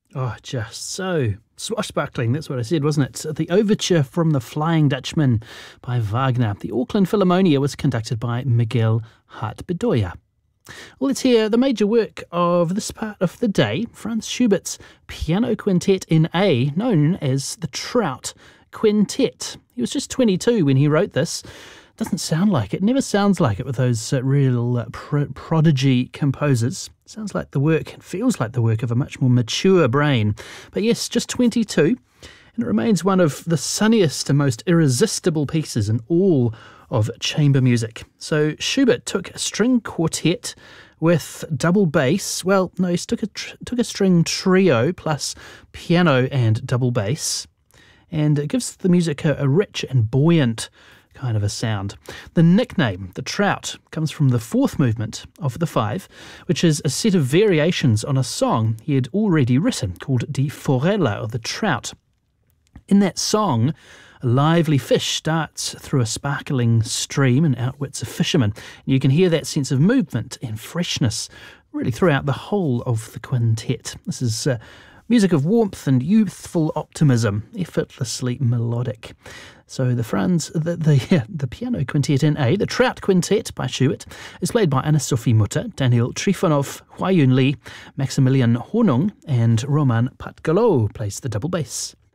Oh, just so swashbuckling. That's what I said, wasn't it? The Overture from the Flying Dutchman by Wagner. The Auckland Philharmonia was conducted by Miguel Hart-Bedoya. Well, let's hear the major work of this part of the day, Franz Schubert's Piano Quintet in A, known as the Trout Quintet. He was just 22 when he wrote this. Doesn't sound like it, never sounds like it with those real prodigy composers. Sounds like the work, it feels like the work of a much more mature brain. But yes, just 22, and it remains one of the sunniest and most irresistible pieces in all of chamber music. So Schubert took a string quartet with double bass. Well, no, he took a string trio plus piano and double bass, and it gives the music a rich and buoyant kind of a sound. The nickname, the Trout, comes from the fourth movement of the five, which is a set of variations on a song he had already written called Die Forelle, or the Trout. In that song, a lively fish starts through a sparkling stream and outwits a fisherman. And you can hear that sense of movement and freshness really throughout the whole of the quintet. This is music of warmth and youthful optimism, effortlessly melodic. So the Piano Quintet in A, the Trout Quintet by Schubert, is played by Anna-Sophie Mutter, Daniel Trifonov, Hua Yun Lee, Maximilian Hornung, and Roman Patgalou plays the double bass.